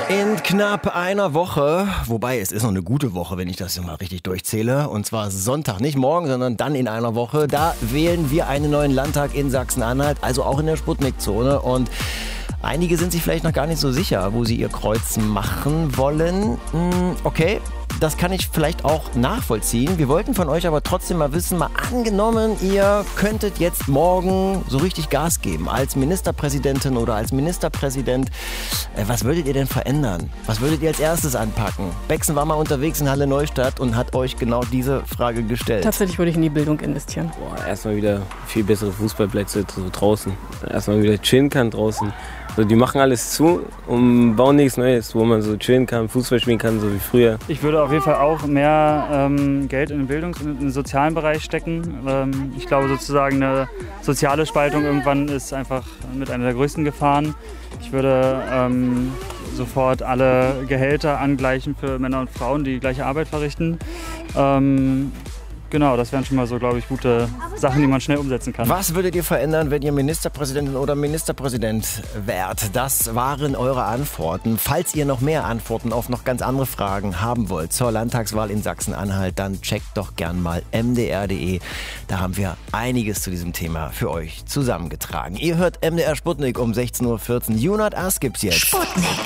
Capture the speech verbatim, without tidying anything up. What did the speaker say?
In knapp einer Woche, wobei es ist noch eine gute Woche, wenn ich das mal richtig durchzähle, und zwar Sonntag, nicht morgen, sondern dann in einer Woche, da wählen wir einen neuen Landtag in Sachsen-Anhalt, also auch in der Sputnik-Zone, und einige sind sich vielleicht noch gar nicht so sicher, wo sie ihr Kreuz machen wollen. Okay, das kann ich vielleicht auch nachvollziehen. Wir wollten von euch aber trotzdem mal wissen, mal angenommen, ihr könntet jetzt morgen so richtig Gas geben als Ministerpräsidentin oder als Ministerpräsident. Was würdet ihr denn verändern? Was würdet ihr als erstes anpacken? Bexen war mal unterwegs in Halle Neustadt und hat euch genau diese Frage gestellt. Tatsächlich würde ich in die Bildung investieren. Boah, erstmal wieder viel bessere Fußballplätze so draußen. Erstmal wieder chillen kann draußen. So, die machen alles zu und bauen nichts Neues, wo man so chillen kann, Fußball spielen kann, so wie früher. Ich würde auf jeden Fall auch mehr ähm, Geld in den Bildungs- und in den sozialen Bereich stecken. Ähm, ich glaube sozusagen eine soziale Spaltung irgendwann ist einfach mit einer der größten Gefahren. Ich würde ähm, sofort alle Gehälter angleichen für Männer und Frauen, die die gleiche Arbeit verrichten. Ähm, Genau, das wären schon mal so, glaube ich, gute Sachen, die man schnell umsetzen kann. Was würdet ihr verändern, wenn ihr Ministerpräsidentin oder Ministerpräsident wärt? Das waren eure Antworten. Falls ihr noch mehr Antworten auf noch ganz andere Fragen haben wollt zur Landtagswahl in Sachsen-Anhalt, dann checkt doch gern mal m d r punkt d e. Da haben wir einiges zu diesem Thema für euch zusammengetragen. Ihr hört M D R Sputnik um sechzehn Uhr vierzehn. You Not Us gibt's jetzt. Sputnik.